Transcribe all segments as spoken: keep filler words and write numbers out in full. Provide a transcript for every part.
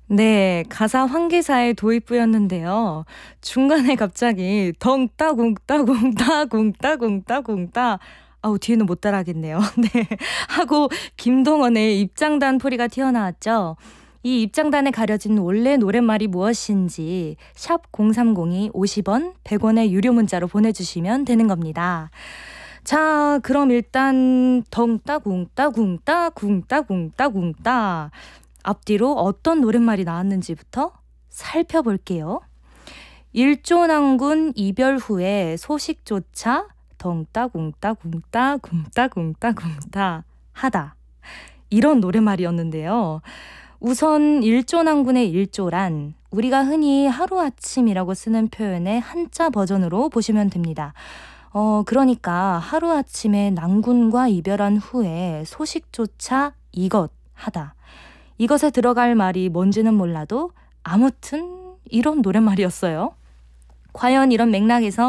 네, 가사 환기사의 도입부였는데요. 중간에 갑자기 덩따궁따궁따궁따궁따궁따 아우 뒤에는 못 따라하겠네요. 네. 하고 김동원의 입장단 소리가 튀어나왔죠. 이 입장단에 가려진 원래 노랫말이 무엇인지 샵 공삼공이 오십 원, 백 원의 유료 문자로 보내주시면 되는 겁니다. 자, 그럼 일단 덩따궁따궁따궁따궁따궁따 앞뒤로 어떤 노랫말이 나왔는지부터 살펴볼게요. 일조낭군 이별 후에 소식조차 덩따궁따궁따궁따궁따궁따 하다. 이런 노랫말이었는데요. 우선 일조낭군의 일조란 우리가 흔히 하루아침이라고 쓰는 표현의 한자 버전으로 보시면 됩니다. 어, 그러니까 하루아침에 낭군과 이별한 후에 소식조차 이것 하다. 이것에 들어갈 말이 뭔지는 몰라도 아무튼 이런 노랫말이었어요. 과연 이런 맥락에서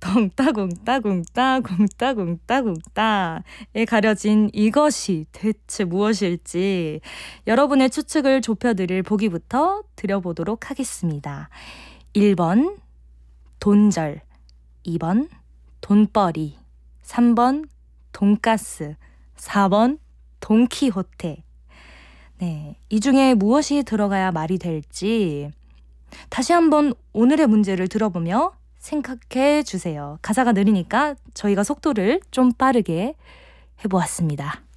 덩따궁따궁따궁따궁따궁따에 가려진 이것이 대체 무엇일지 여러분의 추측을 좁혀드릴 보기부터 드려보도록 하겠습니다. 일 번 돈절, 이 번 돈벌이, 삼 번 돈가스, 사 번 돈키호테. 네, 이 중에 무엇이 들어가야 말이 될지 다시 한번 오늘의 문제를 들어보며 생각해 주세요. 가사가 느리니까 저희가 속도를 좀 빠르게 해보았습니다.